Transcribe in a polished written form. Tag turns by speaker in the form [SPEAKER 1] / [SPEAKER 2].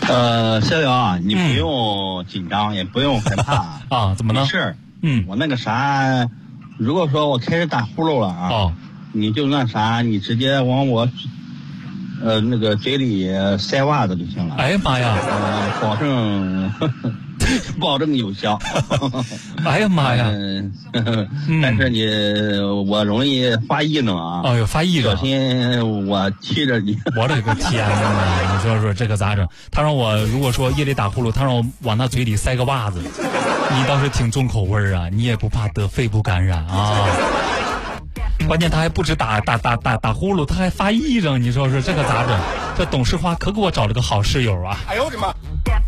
[SPEAKER 1] 逍遥啊，你不用紧张，也不用害怕
[SPEAKER 2] 啊。怎么呢？
[SPEAKER 1] 没事。我那个啥，如果说我开始打呼噜了啊，你就那啥，你直接往我那个嘴里塞袜子就行了。
[SPEAKER 2] 哎呀妈呀！
[SPEAKER 1] 保证有效。
[SPEAKER 2] 哎呀妈呀！
[SPEAKER 1] 但是我容易发癔症啊。
[SPEAKER 2] 哎呦，发癔症！
[SPEAKER 1] 小心我气着你。
[SPEAKER 2] 我的个天哪！你说这个咋整？他让我如果说夜里打呼噜，他让我往他嘴里塞个袜子，你倒是挺重口味啊！你也不怕得肺部感染啊？关键他还不止打呼噜，他还发癔症，你说这个咋整？这董事花可给我找了个好室友啊！哎呦我的妈！